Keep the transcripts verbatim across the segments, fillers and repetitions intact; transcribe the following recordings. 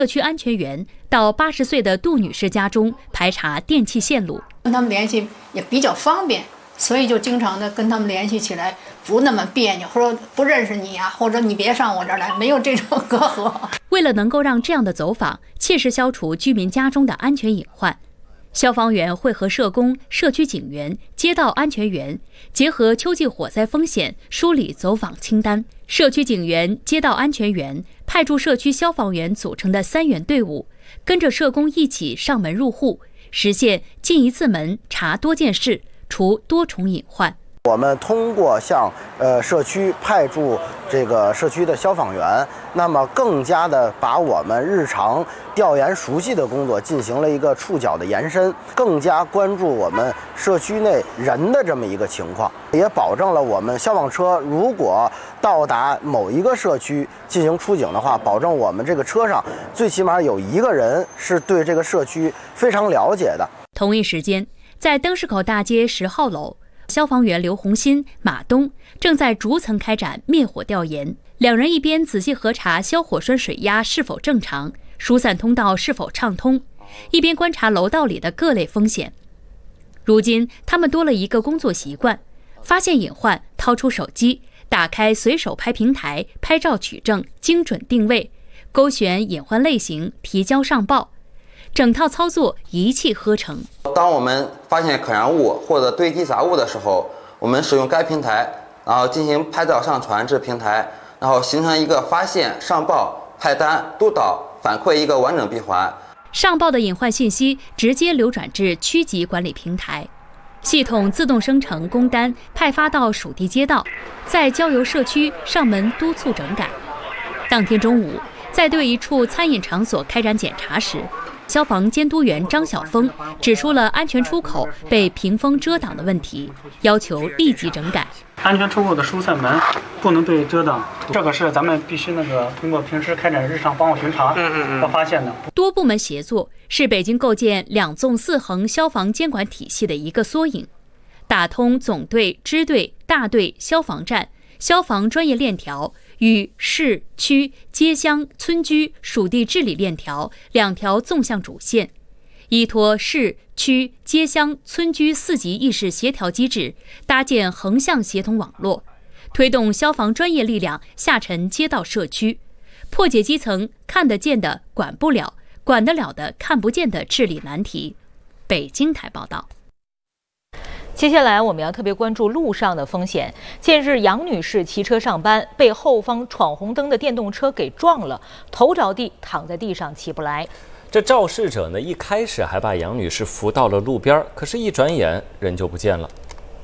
社区安全员到八十岁的杜女士家中排查电气线路， 跟他们联系也比较方便，所以就经常的跟他们联系起来，不那么别扭，或者不认识你啊，或者你别上我这儿来，没有这种隔阂。 为了能够让这样的走访切实消除居民家中的安全隐患，消防员会和社工、社区警员、街道安全员结合秋季火灾风险梳理走访清单。社区警员、街道安全员派驻社区消防员组成的三员队伍，跟着社工一起上门入户，实现进一次门查多件事，除多重隐患。 我们通过向呃社区派驻这个社区的消防员，那么更加的把我们日常调研熟悉的工作进行了一个触角的延伸，更加关注我们社区内人的这么一个情况，也保证了我们消防车如果到达某一个社区进行出警的话，保证我们这个车上最起码有一个人是对这个社区非常了解的。 同一时间，在灯市口大街十号楼，消防员刘红新、马东正在逐层开展灭火调研。两人一边仔细核查消火栓水压是否正常，疏散通道是否畅通，一边观察楼道里的各类风险。如今，他们多了一个工作习惯：发现隐患，掏出手机，打开随手拍平台，拍照取证，精准定位，勾选隐患类型，提交上报。整套操作一气呵成。 当我们发现可燃物或者堆积杂物的时候，我们使用该平台，然后进行拍照上传至平台，然后形成一个发现、上报、派单、督导、反馈一个完整闭环。 上报的隐患信息直接流转至区级管理平台，系统自动生成工单，派发到属地街道，再交由社区上门督促整改。当天中午，在对一处餐饮场所开展检查时，消防监督员张晓峰指出了安全出口被屏风遮挡的问题，要求立即整改。 安全出口的疏散门不能被遮挡，这个是咱们必须那个通过平时开展日常防火巡查要发现的。 多部门协作是北京构建两纵四横消防监管体系的一个缩影，打通总队、支队、大队、消防站、消防专业链条与市区街乡村居属地治理链条两条纵向主线，依托市区街乡村居四级意识协调机制，搭建横向协同网络，推动消防专业力量下沉街道社区，破解基层看得见的管不了、管得了的看不见的治理难题。北京台报道。 接下来我们要特别关注路上的风险。近日，杨女士骑车上班，被后方闯红灯的电动车给撞了，头着地躺在地上起不来。 这肇事者呢，一开始还把杨女士扶到了路边，可是一转眼人就不见了。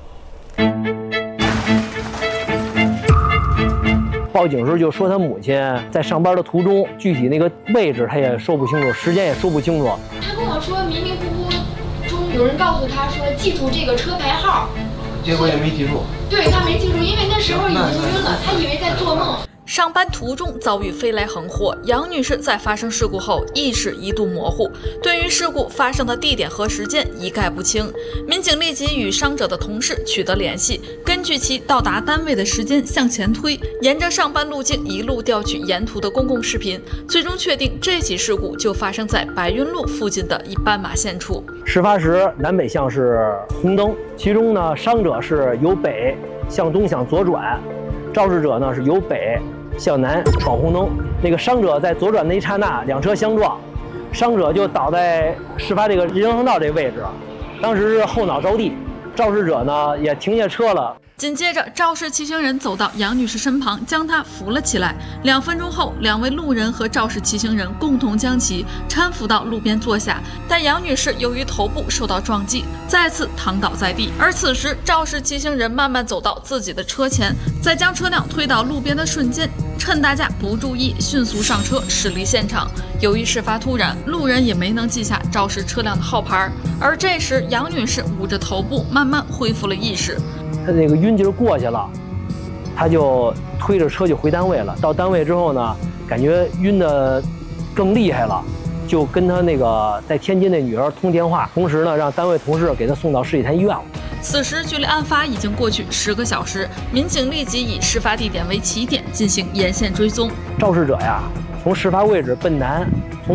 报警时就说他母亲在上班的途中，具体那个位置他也说不清楚，时间也说不清楚。 他跟我说迷迷糊糊中有人告诉他说记住这个车牌号， 结果也没记住。 对，他没记住，因为那时候已经晕了，他以为在做梦。 上班途中遭遇飞来横祸，杨女士在发生事故后意识一度模糊，对于事故发生的地点和时间一概不清。民警立即与伤者的同事取得联系，根据其到达单位的时间向前推，沿着上班路径一路调取沿途的公共视频，最终确定这起事故就发生在白云路附近的一斑马线处。 事发时南北向是红灯，其中呢伤者是由北向东向左转，肇事者呢是由北向南闯红灯。那个伤者在左转的一刹那，两车相撞，伤者就倒在事发这个人行横道这位置，当时是后脑着地，肇事者呢也停下车了。 紧接着，肇事骑行人走到杨女士身旁，将她扶了起来。两分钟后，两位路人和肇事骑行人共同将其搀扶到路边坐下。但杨女士由于头部受到撞击，再次躺倒在地。而此时，肇事骑行人慢慢走到自己的车前，在将车辆推到路边的瞬间，趁大家不注意，迅速上车驶离现场。由于事发突然，路人也没能记下肇事车辆的号牌。而这时，杨女士捂着头部，慢慢恢复了意识。 他那个晕劲儿过去了，他就推着车就回单位了。到单位之后呢，感觉晕得更厉害了，就跟他那个在天津那女儿通电话，同时呢让单位同事给他送到市里滩医院了。 此时距离案发已经过去十个小时，民警立即以事发地点为起点进行沿线追踪。 肇事者呀，从事发位置奔南，从